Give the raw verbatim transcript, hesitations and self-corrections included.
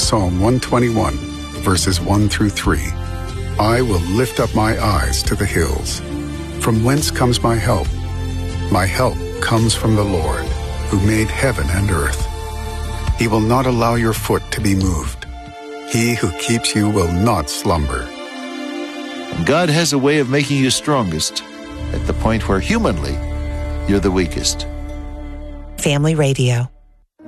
Psalm one twenty-one, verses one through three. I will lift up my eyes to the hills. From whence comes my help? My help comes from the Lord, who made heaven and earth. He will not allow your foot to be moved. He who keeps you will not slumber. God has a way of making you strongest at the point where humanly you're the weakest. Family Radio.